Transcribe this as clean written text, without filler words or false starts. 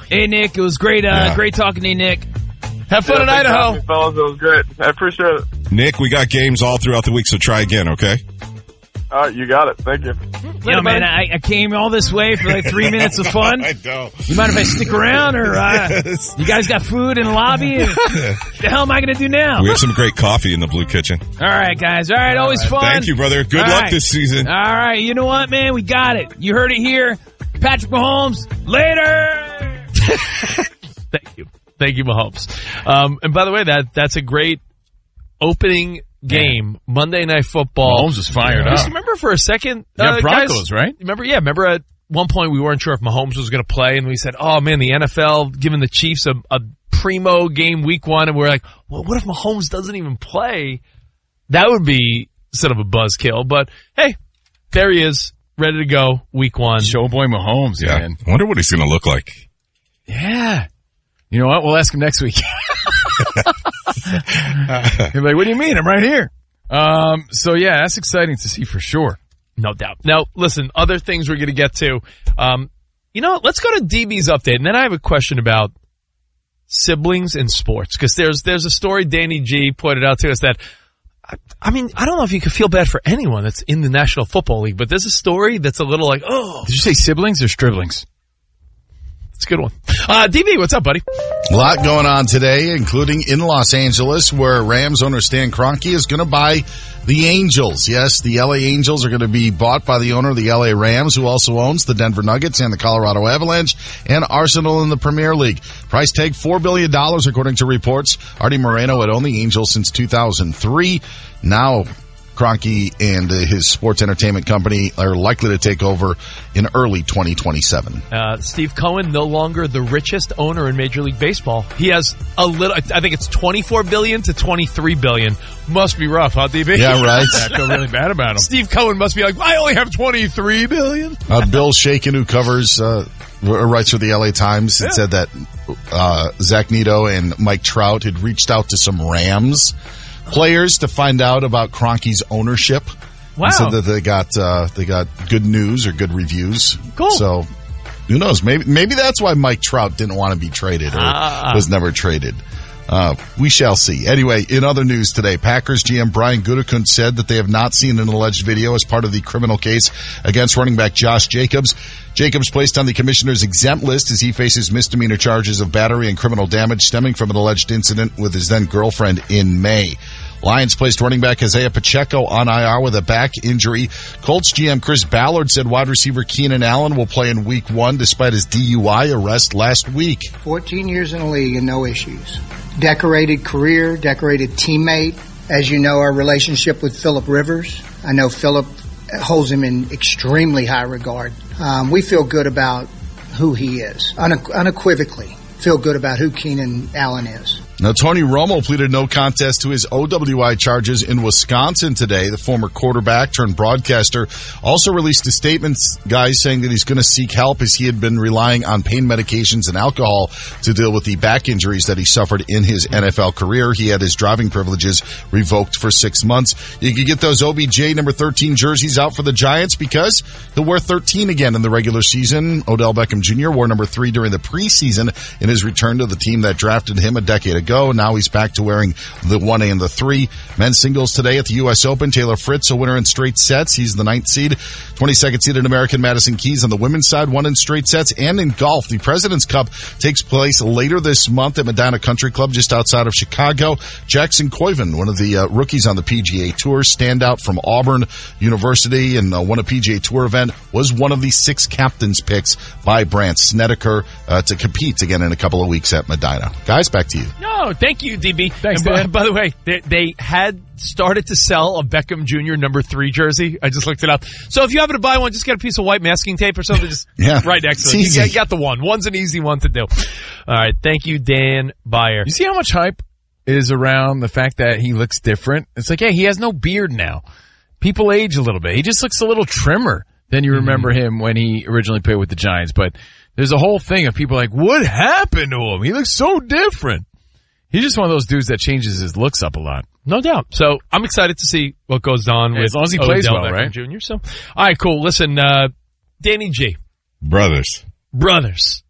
Hey, Nick. It was great great talking to you, Nick. Have fun in Idaho. Fellas, it was great. I appreciate it. Nick, we got games all throughout the week, so try again, okay? All right, you got it. Thank you. Yo, man, I came all this way for like 3 minutes of fun. I know. You mind if I stick around, or you guys got food in the lobby? The hell am I going to do now? We have some great coffee in the Blue Kitchen. All right, guys. All right, always fun. Thank you, brother. Good luck this season. All right, you know what, man? We got it. You heard it here. Patrick Mahomes, later. Thank you, Mahomes. And by the way, that's a great opening game. Monday Night Football. Mahomes was fired up. Just remember for a second. Broncos, guys, right? Remember at one point we weren't sure if Mahomes was going to play, and we said, oh, man, the NFL giving the Chiefs a primo game week 1, and we're like, well, what if Mahomes doesn't even play? That would be sort of a buzzkill. But, hey, there he is, ready to go week 1. Showboy Mahomes, man. I wonder what he's going to look like. Yeah. You know what? We'll ask him next week. He'll be like, what do you mean? I'm right here. So, yeah, that's exciting to see for sure. No doubt. Now, listen, other things we're going to get to. Let's go to DB's update. And then I have a question about siblings in sports. Because there's a story Danny G pointed out to us that, I mean, I don't know if you could feel bad for anyone that's in the National Football League, but there's a story that's a little like, oh. Did you say siblings or striblings? It's a good one. DB, what's up, buddy? A lot going on today, including in Los Angeles, where Rams owner Stan Kroenke is going to buy the Angels. Yes, the LA Angels are going to be bought by the owner of the LA Rams, who also owns the Denver Nuggets and the Colorado Avalanche and Arsenal in the Premier League. Price tag $4 billion, according to reports. Artie Moreno had owned the Angels since 2003. Now, Kroenke and his sports entertainment company are likely to take over in early 2027. Steve Cohen, no longer the richest owner in Major League Baseball. He has I think it's $24 billion to $23 billion. Must be rough, huh, DB? Yeah, right. I feel really bad about him. Steve Cohen must be like, I only have $23 billion. Bill Shaken, who covers, writes for the LA Times, had said that Zach Neto and Mike Trout had reached out to some Rams players to find out about Kroenke's ownership. Wow. He said that they got good news or good reviews. Cool. So who knows? Maybe that's why Mike Trout didn't want to be traded or was never traded. We shall see. Anyway, in other news today, Packers GM Brian Gutekunst said that they have not seen an alleged video as part of the criminal case against running back Josh Jacobs. Jacobs placed on the commissioner's exempt list as he faces misdemeanor charges of battery and criminal damage stemming from an alleged incident with his then-girlfriend in May. Lions placed running back Isaiah Pacheco on IR with a back injury. Colts GM Chris Ballard said wide receiver Keenan Allen will play in week 1 despite his DUI arrest last week. 14 years in the league and no issues. Decorated career, decorated teammate. As you know, our relationship with Phillip Rivers. I know Phillip holds him in extremely high regard. We feel good about who he is, unequivocally. Feel good about who Keenan Allen is. Now, Tony Romo pleaded no contest to his OWI charges in Wisconsin today. The former quarterback turned broadcaster also released a statement, guys, saying that he's going to seek help as he had been relying on pain medications and alcohol to deal with the back injuries that he suffered in his NFL career. He had his driving privileges revoked for 6 months. You can get those OBJ number 13 jerseys out for the Giants because he'll wear 13 again in the regular season. Odell Beckham Jr. wore number 3 during the preseason in his return to the team that drafted him a decade ago. Now he's back to wearing the 1A and the 3. Men's singles today at the U.S. Open. Taylor Fritz, a winner in straight sets. He's the 9th seed. 22nd seed in American Madison Keys on the women's side, won in straight sets. And in golf, the President's Cup takes place later this month at Medina Country Club just outside of Chicago. Jackson Koiven, one of the rookies on the PGA Tour, standout from Auburn University and won a PGA Tour event, was one of the 6 captains picks by Brandt Snedeker to compete again in a couple of weeks at Medina. Guys, back to you. No, thank you, DB. Thanks, Dan. By the way, they had started to sell a Beckham Jr. number 3 jersey. I just looked it up. So if you happen to buy one, just get a piece of white masking tape or something just right next to it. You got the one. One's an easy one to do. All right. Thank you, Dan Beyer. You see how much hype is around the fact that he looks different? It's like, hey, he has no beard now. People age a little bit. He just looks a little trimmer than you remember him when he originally played with the Giants. But there's a whole thing of people like, what happened to him? He looks so different. He's just one of those dudes that changes his looks up a lot. No doubt. So I'm excited to see what goes on with as long as he plays Odell well, Beckham right? Jr. So, all right, cool. Listen, Danny G. Brothers.